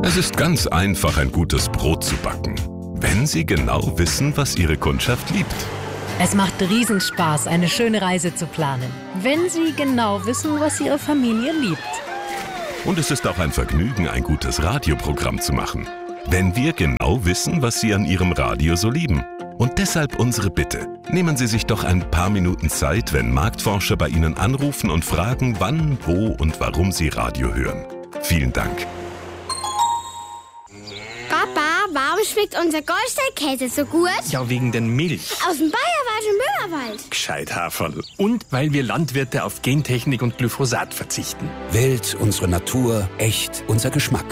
Es ist ganz einfach, ein gutes Brot zu backen, wenn Sie genau wissen, was Ihre Kundschaft liebt. Es macht Riesenspaß, eine schöne Reise zu planen, wenn Sie genau wissen, was Ihre Familie liebt. Und es ist auch ein Vergnügen, ein gutes Radioprogramm zu machen, wenn wir genau wissen, was Sie an Ihrem Radio so lieben. Und deshalb unsere Bitte. Nehmen Sie sich doch ein paar Minuten Zeit, wenn Marktforscher bei Ihnen anrufen und fragen, wann, wo und warum Sie Radio hören. Vielen Dank. Papa, warum schmeckt unser Goldstein-Käse so gut? Ja, wegen den Milch. Aus dem Bayerischen Böhmerwald. Gescheit, Haferl. Und weil wir Landwirte auf Gentechnik und Glyphosat verzichten. Wild, unsere Natur, echt, unser Geschmack.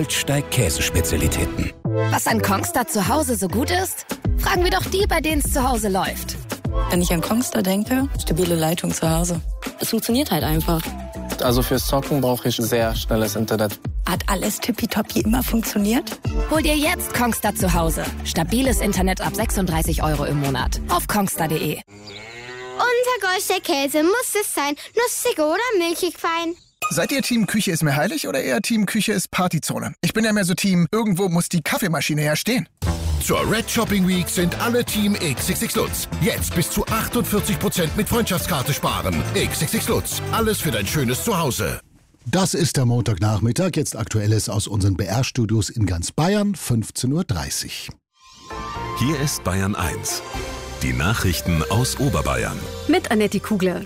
Goldsteig-Käsespezialitäten. Was an Kongstar zu Hause so gut ist? Fragen wir doch die, bei denen es zu Hause läuft. Wenn ich an Kongstar denke, stabile Leitung zu Hause. Es funktioniert halt einfach. Also fürs Zocken brauche ich sehr schnelles Internet. Hat alles tippitoppi immer funktioniert? Hol dir jetzt Kongstar zu Hause. Stabiles Internet ab 36 € im Monat. Auf kongstar.de. Unser Goldstein-Käse muss es sein. Nussig oder milchig fein. Seid ihr Team Küche ist mir heilig oder eher Team Küche ist Partyzone? Ich bin ja mehr so Team, irgendwo muss die Kaffeemaschine ja stehen. Zur Red Shopping Week sind alle Team XXX Lutz. Jetzt bis zu 48% mit Freundschaftskarte sparen. XXX Lutz. Alles für dein schönes Zuhause. Das ist der Montagnachmittag. Jetzt Aktuelles aus unseren BR-Studios in ganz Bayern, 15:30 Uhr. Hier ist Bayern 1. Die Nachrichten aus Oberbayern. Mit Annette Kugler.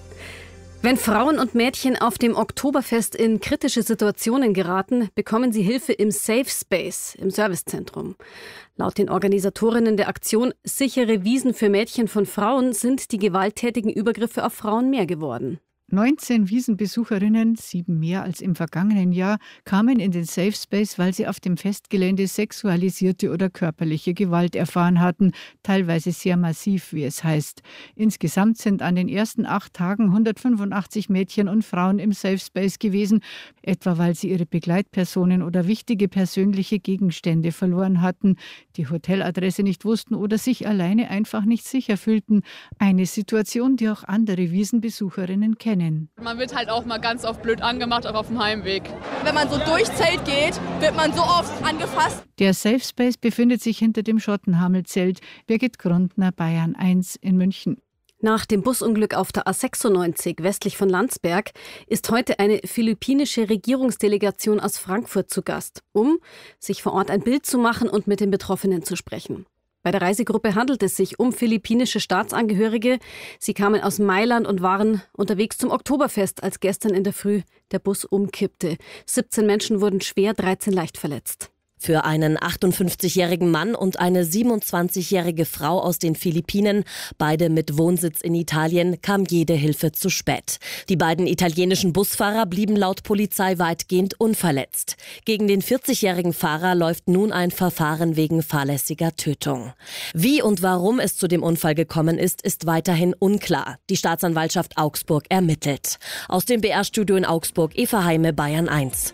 Wenn Frauen und Mädchen auf dem Oktoberfest in kritische Situationen geraten, bekommen sie Hilfe im Safe Space, im Servicezentrum. Laut den Organisatorinnen der Aktion Sichere Wiesen für Mädchen von Frauen sind die gewalttätigen Übergriffe auf Frauen mehr geworden. 19 Wiesenbesucherinnen, 7 mehr als im vergangenen Jahr, kamen in den Safe Space, weil sie auf dem Festgelände sexualisierte oder körperliche Gewalt erfahren hatten, teilweise sehr massiv, wie es heißt. Insgesamt sind an den ersten 8 Tagen 185 Mädchen und Frauen im Safe Space gewesen, etwa weil sie ihre Begleitpersonen oder wichtige persönliche Gegenstände verloren hatten, die Hoteladresse nicht wussten oder sich alleine einfach nicht sicher fühlten. Eine Situation, die auch andere Wiesenbesucherinnen kennen. Man wird halt auch mal ganz oft blöd angemacht, auch auf dem Heimweg. Wenn man so durchs Zelt geht, wird man so oft angefasst. Der Safe Space befindet sich hinter dem Schottenhamel-Zelt. Birgit Grundner, Bayern 1 in München. Nach dem Busunglück auf der A96 westlich von Landsberg ist heute eine philippinische Regierungsdelegation aus Frankfurt zu Gast, um sich vor Ort ein Bild zu machen und mit den Betroffenen zu sprechen. Bei der Reisegruppe handelt es sich um philippinische Staatsangehörige. Sie kamen aus Mailand und waren unterwegs zum Oktoberfest, als gestern in der Früh der Bus umkippte. 17 Menschen wurden schwer, 13 leicht verletzt. Für einen 58-jährigen Mann und eine 27-jährige Frau aus den Philippinen, beide mit Wohnsitz in Italien, kam jede Hilfe zu spät. Die beiden italienischen Busfahrer blieben laut Polizei weitgehend unverletzt. Gegen den 40-jährigen Fahrer läuft nun ein Verfahren wegen fahrlässiger Tötung. Wie und warum es zu dem Unfall gekommen ist weiterhin unklar. Die Staatsanwaltschaft Augsburg ermittelt. Aus dem BR-Studio in Augsburg, Eva Heime, Bayern 1.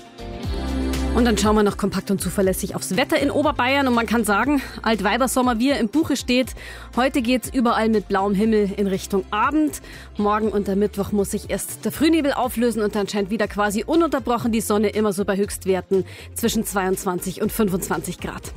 Und dann schauen wir noch kompakt und zuverlässig aufs Wetter in Oberbayern. Und man kann sagen, Altweibersommer, wie er im Buche steht. Heute geht's überall mit blauem Himmel in Richtung Abend. Morgen und am Mittwoch muss sich erst der Frühnebel auflösen und dann scheint wieder quasi ununterbrochen die Sonne, immer so bei Höchstwerten zwischen 22 und 25 Grad.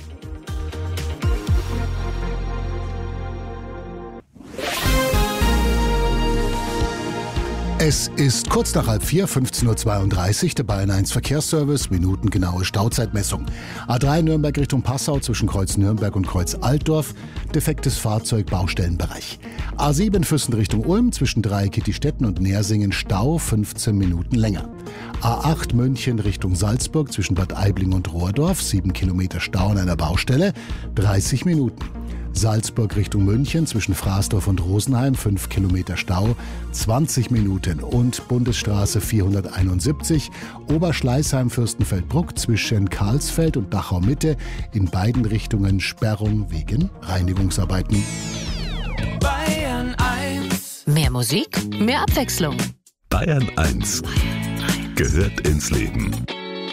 Es ist kurz nach 3:30, 15:32 Uhr, der Bayern 1 Verkehrsservice, minutengenaue Stauzeitmessung. A3 Nürnberg Richtung Passau zwischen Kreuz Nürnberg und Kreuz Altdorf, defektes Fahrzeug, Baustellenbereich. A7 Füssen Richtung Ulm zwischen Dreieck-Kittistetten und Nersingen Stau, 15 Minuten länger. A8 München Richtung Salzburg zwischen Bad Aibling und Rohrdorf, 7 Kilometer Stau an einer Baustelle, 30 Minuten. Salzburg Richtung München zwischen Fraßdorf und Rosenheim, 5 Kilometer Stau, 20 Minuten. Und Bundesstraße 471, Oberschleißheim-Fürstenfeldbruck zwischen Karlsfeld und Dachau-Mitte, in beiden Richtungen Sperrung wegen Reinigungsarbeiten. Bayern 1. Mehr Musik, mehr Abwechslung. Bayern 1 gehört ins Leben.